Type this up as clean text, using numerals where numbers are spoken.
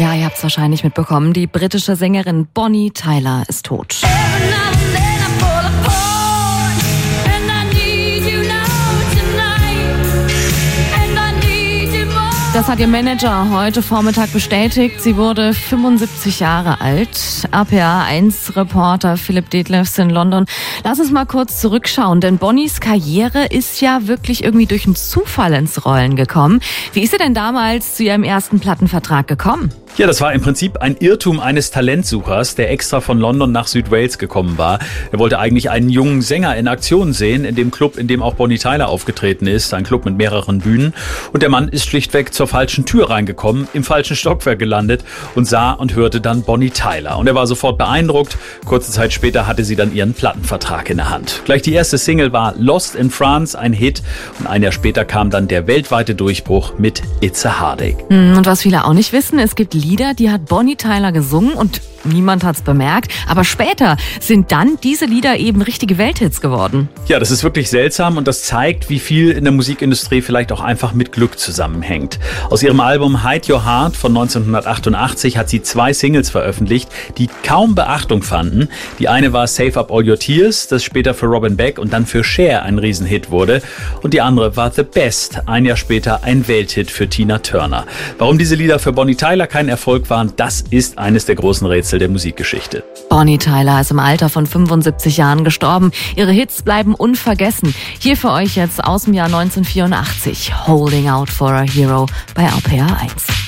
Ja, ihr habt es wahrscheinlich mitbekommen. Die britische Sängerin Bonnie Tyler ist tot. Das hat ihr Manager heute Vormittag bestätigt. Sie wurde 75 Jahre alt. RPA1-Reporter Philipp Detlefs in London. Lass uns mal kurz zurückschauen, denn Bonnies Karriere ist ja wirklich irgendwie durch einen Zufall ins Rollen gekommen. Wie ist sie denn damals zu ihrem ersten Plattenvertrag gekommen? Ja, das war im Prinzip ein Irrtum eines Talentsuchers, der extra von London nach Südwales gekommen war. Er wollte eigentlich einen jungen Sänger in Aktion sehen, in dem Club, in dem auch Bonnie Tyler aufgetreten ist. Ein Club mit mehreren Bühnen. Und der Mann ist schlichtweg zur falschen Tür reingekommen, im falschen Stockwerk gelandet und sah und hörte dann Bonnie Tyler. Und er war sofort beeindruckt. Kurze Zeit später hatte sie dann ihren Plattenvertrag in der Hand. Gleich die erste Single war Lost in France, ein Hit. Und ein Jahr später kam dann der weltweite Durchbruch mit It's a Heartache. Und was viele auch nicht wissen, es gibt Lieder, die hat Bonnie Tyler gesungen und niemand hat's bemerkt. Aber später sind dann diese Lieder eben richtige Welthits geworden. Ja, das ist wirklich seltsam und das zeigt, wie viel in der Musikindustrie vielleicht auch einfach mit Glück zusammenhängt. Aus ihrem Album Hide Your Heart von 1988 hat sie 2 Singles veröffentlicht, die kaum Beachtung fanden. Die eine war Save Up All Your Tears, das später für Robin Beck und dann für Cher ein Riesenhit wurde. Und die andere war The Best, ein Jahr später ein Welthit für Tina Turner. Warum diese Lieder für Bonnie Tyler kein Erfolg waren, das ist eines der großen Rätsel der Musikgeschichte. Bonnie Tyler ist im Alter von 75 Jahren gestorben. Ihre Hits bleiben unvergessen. Hier für euch jetzt aus dem Jahr 1984. Holding Out for a Hero bei RPA1.